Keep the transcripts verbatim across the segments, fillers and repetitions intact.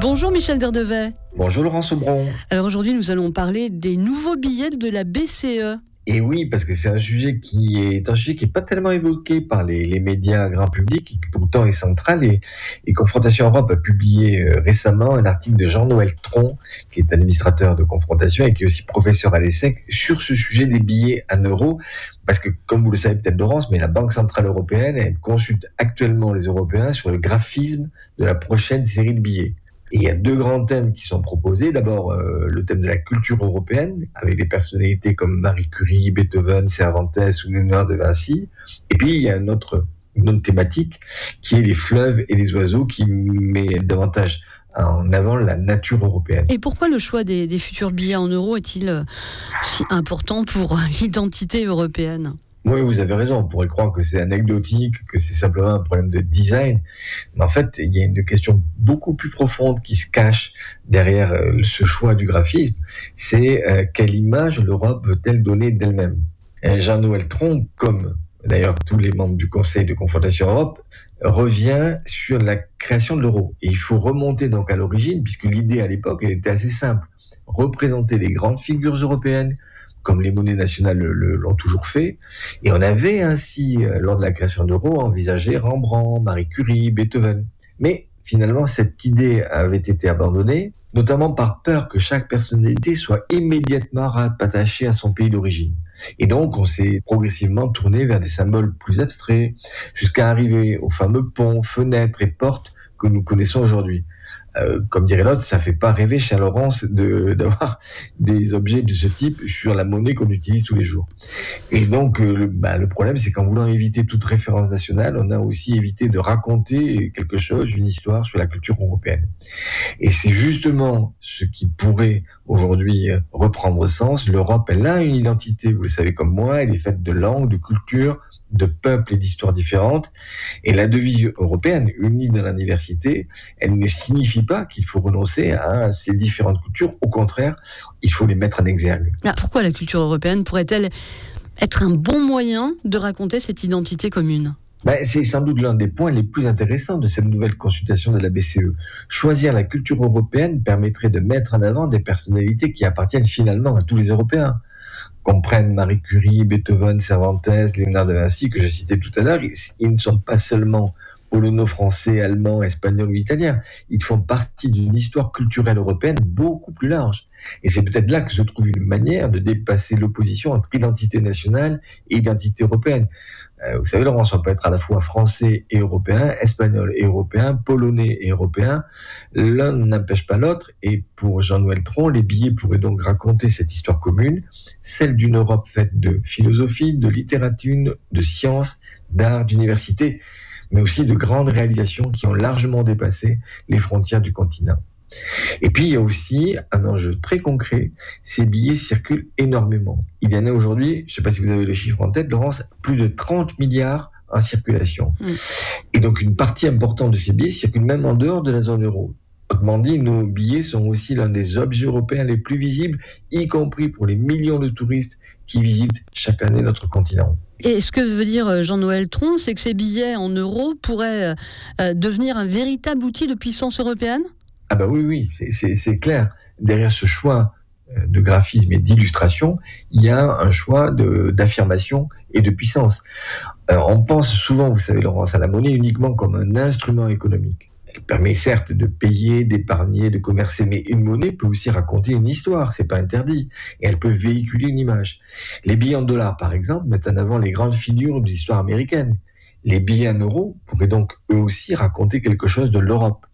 Bonjour Michel Derdevet. Bonjour Laurent Sobron. Alors aujourd'hui nous allons parler des nouveaux billets de la B C E. Et oui, parce que c'est un sujet qui est un sujet qui est pas tellement évoqué par les, les médias grand public, et qui pourtant est central. Et, et Confrontation Europe a publié euh, récemment un article de Jean-Noël Tron, qui est administrateur de Confrontation et qui est aussi professeur à l'ESSEC, sur ce sujet des billets en euros. Parce que, comme vous le savez peut-être Laurence, mais la Banque Centrale Européenne, elle consulte actuellement les Européens sur le graphisme de la prochaine série de billets. Et il y a deux grands thèmes qui sont proposés. D'abord, euh, le thème de la culture européenne, avec des personnalités comme Marie Curie, Beethoven, Cervantes ou Léonard de Vinci. Et puis, il y a une autre, une autre thématique qui est les fleuves et les oiseaux, qui met davantage en avant la nature européenne. Et pourquoi le choix des, des futurs billets en euros est-il si important pour l'identité européenne ? Oui, vous avez raison. On pourrait croire que c'est anecdotique, que c'est simplement un problème de design. Mais en fait, il y a une question beaucoup plus profonde qui se cache derrière ce choix du graphisme. C'est euh, quelle image l'Europe veut-elle donner d'elle-même ? Et Jean-Noël Tron, comme d'ailleurs tous les membres du Conseil de Confrontation Europe, revient sur la création de l'euro. Et il faut remonter donc à l'origine, puisque l'idée à l'époque elle était assez simple. Représenter les grandes figures européennes, comme les monnaies nationales le, le, l'ont toujours fait. Et on avait ainsi, lors de la création de l'euro, envisagé Rembrandt, Marie Curie, Beethoven. Mais finalement, cette idée avait été abandonnée, notamment par peur que chaque personnalité soit immédiatement rattachée à son pays d'origine. Et donc, on s'est progressivement tourné vers des symboles plus abstraits, jusqu'à arriver aux fameux ponts, fenêtres et portes que nous connaissons aujourd'hui. Euh, comme dirait l'autre, ça fait pas rêver chez Laurence de, d'avoir des objets de ce type sur la monnaie qu'on utilise tous les jours. Et donc, euh, le, bah, le problème, c'est qu'en voulant éviter toute référence nationale, on a aussi évité de raconter quelque chose, une histoire sur la culture européenne. Et c'est justement ce qui pourrait aujourd'hui reprendre sens. L'Europe, elle a une identité, vous le savez comme moi, elle est faite de langues, de cultures, de peuples et d'histoires différentes. Et la devise européenne, unie dans la diversité, elle ne signifie pas qu'il faut renoncer à ces différentes cultures. Au contraire, il faut les mettre en exergue. Ah, pourquoi la culture européenne pourrait-elle être un bon moyen de raconter cette identité commune ? Ben, c'est sans doute l'un des points les plus intéressants de cette nouvelle consultation de la B C E. Choisir la culture européenne permettrait de mettre en avant des personnalités qui appartiennent finalement à tous les Européens. Comprennent Marie Curie, Beethoven, Cervantes, Léonard de Vinci, que je citais tout à l'heure, ils ne sont pas seulement polono-français, allemands, espagnols ou italiens. Ils font partie d'une histoire culturelle européenne beaucoup plus large. Et c'est peut-être là que se trouve une manière de dépasser l'opposition entre identité nationale et identité européenne. Euh, vous savez, Laurence, on peut être à la fois français et européen, espagnol et européen, polonais et européen. L'un n'empêche pas l'autre. Et pour Jean-Noël Tron, les billets pourraient donc raconter cette histoire commune, celle d'une Europe faite de philosophie, de littérature, de sciences, d'art, d'université, mais aussi de grandes réalisations qui ont largement dépassé les frontières du continent. Et puis, il y a aussi un enjeu très concret, ces billets circulent énormément. Il y en a aujourd'hui, je ne sais pas si vous avez le chiffre en tête, Laurence, plus de trente milliards en circulation. Mmh. Et donc, une partie importante de ces billets circulent même en dehors de la zone euro. Autrement dit, nos billets sont aussi l'un des objets européens les plus visibles, y compris pour les millions de touristes qui visitent chaque année notre continent. Et ce que veut dire Jean-Noël Tron, c'est que ces billets en euros pourraient euh, devenir un véritable outil de puissance européenne ? Ah bah oui, oui, c'est, c'est, c'est clair. Derrière ce choix de graphisme et d'illustration, il y a un choix de, d'affirmation et de puissance. Euh, on pense souvent, vous savez Laurence, à la monnaie uniquement comme un instrument économique. Elle permet certes de payer, d'épargner, de commercer, mais une monnaie peut aussi raconter une histoire, c'est pas interdit, et elle peut véhiculer une image. Les billets en dollars, par exemple, mettent en avant les grandes figures de l'histoire américaine. Les billets en euros pourraient donc eux aussi raconter quelque chose de l'Europe.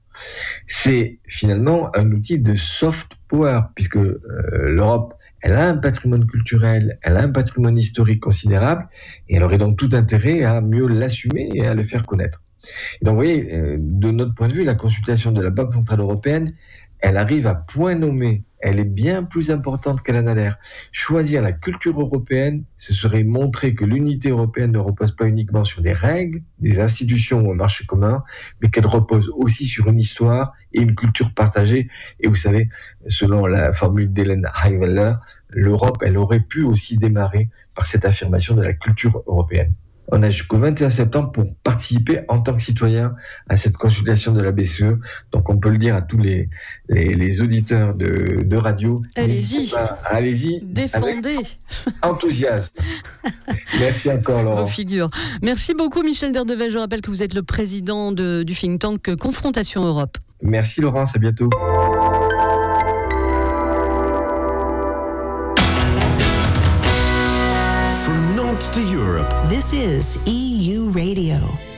C'est finalement un outil de soft power, puisque euh, l'Europe, elle a un patrimoine culturel, elle a un patrimoine historique considérable, et elle aurait donc tout intérêt à mieux l'assumer et à le faire connaître. Et donc, vous voyez, euh, de notre point de vue, la consultation de la Banque Centrale Européenne, elle arrive à point nommé. Elle est bien plus importante qu'elle en a l'air. Choisir la culture européenne, ce serait montrer que l'unité européenne ne repose pas uniquement sur des règles, des institutions ou un marché commun, mais qu'elle repose aussi sur une histoire et une culture partagée. Et vous savez, selon la formule d'Hélène Heiweller, l'Europe, elle aurait pu aussi démarrer par cette affirmation de la culture européenne. On a jusqu'au vingt et un septembre pour participer en tant que citoyen à cette consultation de la B C E. Donc, on peut le dire à tous les, les, les auditeurs de, de radio. Allez-y. Pas, allez-y. Défendez. Enthousiasme. Merci encore, Laurent. Vos figures. Merci beaucoup, Michel Derdevet. Je rappelle que vous êtes le président de, du think tank Confrontation Europe. Merci, Laurence. À bientôt. From Nantes to Europe, this is E U Radio.